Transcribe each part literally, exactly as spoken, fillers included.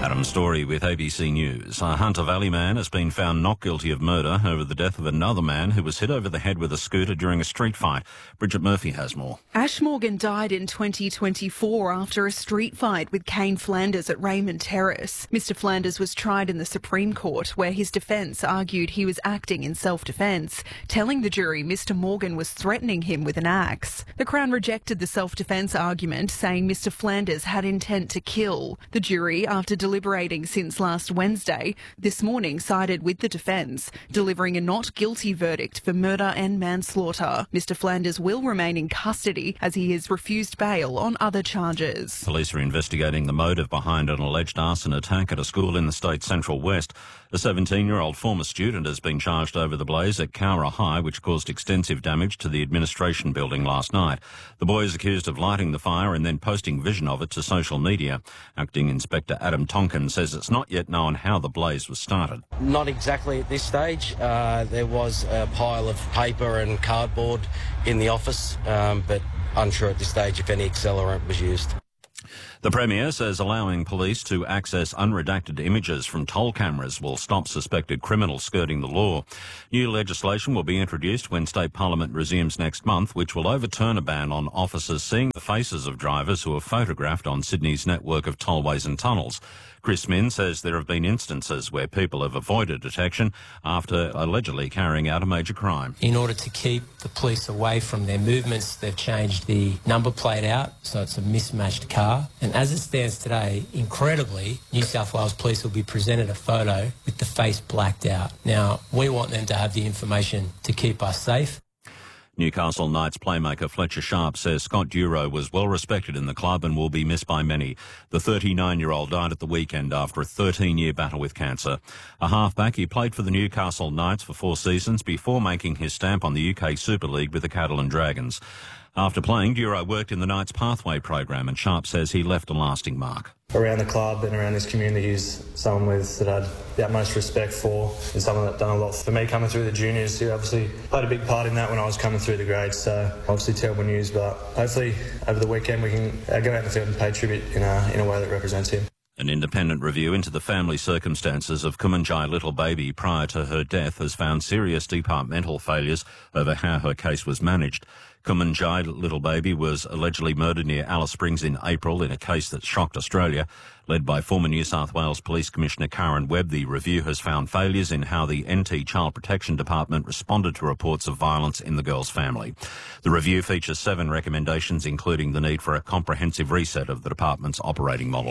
Adam Story with A B C News. A Hunter Valley man has been found not guilty of murder over the death of another man who was hit over the head with a scooter during a street fight. Bridget Murphy has more. Ash Morgan died in twenty twenty-four after a street fight with Kane Flanders at Raymond Terrace. Mister Flanders was tried in the Supreme Court, where his defence argued he was acting in self-defence, telling the jury Mister Morgan was threatening him with an axe. The Crown rejected the self-defence argument, saying Mister Flanders had intent to kill. The jury, after deliberating since last Wednesday, this morning sided with the defence, delivering a not guilty verdict for murder and manslaughter. Mister Flanders will remain in custody as he has refused bail on other charges. Police are investigating the motive behind an alleged arson attack at a school in the state's Central West. A seventeen-year-old former student has been charged over the blaze at Cowra High, which caused extensive damage to the administration building last night. The boy is accused of lighting the fire and then posting vision of it to social media. Acting Inspector Adam Tonkin says it's not yet known how the blaze was started. Not exactly at this stage. Uh, there was a pile of paper and cardboard in the office, um, but unsure at this stage if any accelerant was used. The Premier says allowing police to access unredacted images from toll cameras will stop suspected criminals skirting the law. New legislation will be introduced when State Parliament resumes next month, which will overturn a ban on officers seeing the faces of drivers who are photographed on Sydney's network of tollways and tunnels. Chris Min says there have been instances where people have avoided detection after allegedly carrying out a major crime. In order to keep the police away from their movements, they've changed the number plate out, so it's a mismatched car. And as it stands today, incredibly, New South Wales Police will be presented a photo with the face blacked out. Now, we want them to have the information to keep us safe. Newcastle Knights playmaker Fletcher Sharp says Scott Duro was well respected in the club and will be missed by many. The thirty-nine-year-old died at the weekend after a thirteen-year battle with cancer. A halfback, he played for the Newcastle Knights for four seasons before making his stamp on the U K Super League with the Catalan Dragons. After playing, Duro worked in the Knights Pathway program, and Sharp says he left a lasting mark. Around the club and around this community, he's someone with that I had the utmost respect for. He's someone that done a lot for me coming through the juniors. He obviously played a big part in that when I was coming through the grades, so obviously terrible news, but hopefully over the weekend we can uh, go out in the field and pay tribute in a, in a way that represents him. An independent review into the family circumstances of Kumanjai Little Baby prior to her death has found serious departmental failures over how her case was managed. Kumanjai Little Baby was allegedly murdered near Alice Springs in April in a case that shocked Australia. Led by former New South Wales Police Commissioner Karen Webb, the review has found failures in how the N T Child Protection Department responded to reports of violence in the girl's family. The review features seven recommendations, including the need for a comprehensive reset of the department's operating model.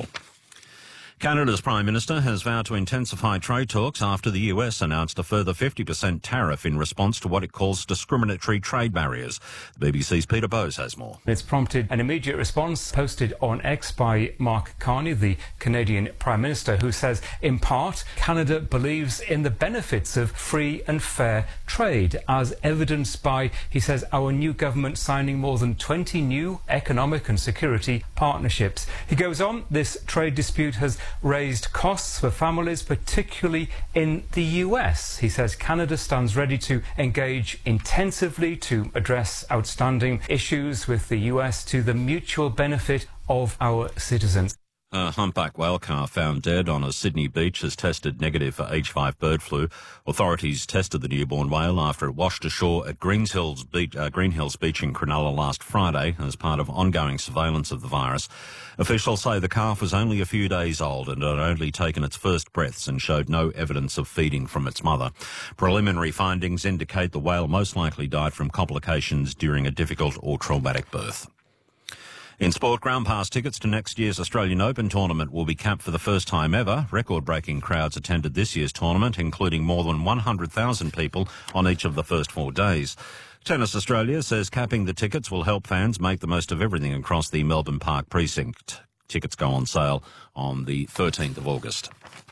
Canada's Prime Minister has vowed to intensify trade talks after the U S announced a further fifty percent tariff in response to what it calls discriminatory trade barriers. The B B C's Peter Bowes has more. It's prompted an immediate response posted on X by Mark Carney, the Canadian Prime Minister, who says, in part, Canada believes in the benefits of free and fair trade, as evidenced by, he says, our new government signing more than twenty new economic and security partnerships. He goes on, this trade dispute has raised costs for families, particularly in the U S. He says Canada stands ready to engage intensively to address outstanding issues with the U S to the mutual benefit of our citizens. A humpback whale calf found dead on a Sydney beach has tested negative for H five bird flu. Authorities tested the newborn whale after it washed ashore at Greens Hills Beach, uh, Green Hills Beach in Cronulla last Friday as part of ongoing surveillance of the virus. Officials say the calf was only a few days old and had only taken its first breaths and showed no evidence of feeding from its mother. Preliminary findings indicate the whale most likely died from complications during a difficult or traumatic birth. In sport, ground pass tickets to next year's Australian Open tournament will be capped for the first time ever. Record-breaking crowds attended this year's tournament, including more than one hundred thousand people on each of the first four days. Tennis Australia says capping the tickets will help fans make the most of everything across the Melbourne Park precinct. Tickets go on sale on the thirteenth of August.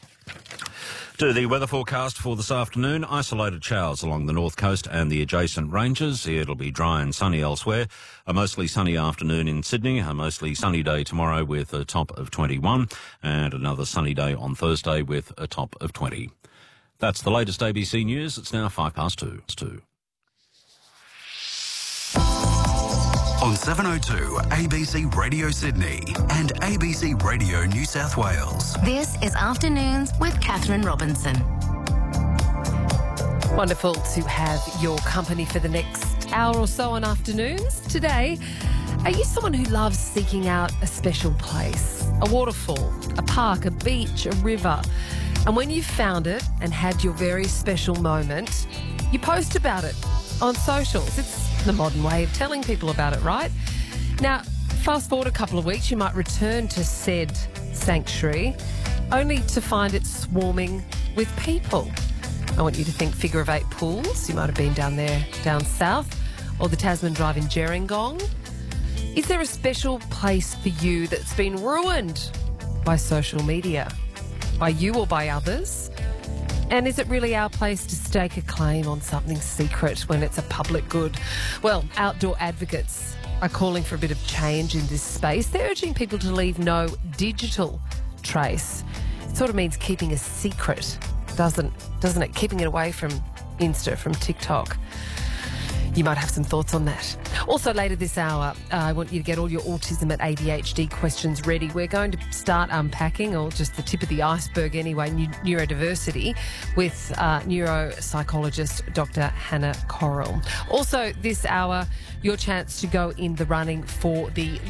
To the weather forecast for this afternoon, isolated showers along the north coast and the adjacent ranges. It'll be dry and sunny elsewhere. A mostly sunny afternoon in Sydney, a mostly sunny day tomorrow with a top of twenty-one, and another sunny day on Thursday with a top of twenty. That's the latest A B C News. It's now five past two. It's two. on seven oh two A B C Radio Sydney and A B C Radio New South Wales. This is Afternoons with Catherine Robinson. Wonderful to have your company for the next hour or so on Afternoons. Today, are you someone who loves seeking out a special place? A waterfall, a park, a beach, a river. And when you've found it and had your very special moment, you post about it on socials. It's the modern way of telling people about it, right? Now, fast forward a couple of weeks, you might return to said sanctuary only to find it swarming with people. I want you to think figure of eight pools. You might have been down there, down south, or the Tasman Drive in Gerringong. Is there a special place for you that's been ruined by social media, by you or by others? And is it really our place to stake a claim on something secret when it's a public good? Well, outdoor advocates are calling for a bit of change in this space. They're urging people to leave no digital trace. It sort of means keeping a secret, doesn't, doesn't it? Keeping it away from Insta, from TikTok. You might have some thoughts on that. Also later this hour, uh, I want you to get all your autism and A D H D questions ready. We're going to start unpacking, or just the tip of the iceberg anyway, neurodiversity with uh, neuropsychologist Doctor Hannah Correll. Also this hour, your chance to go in the running for the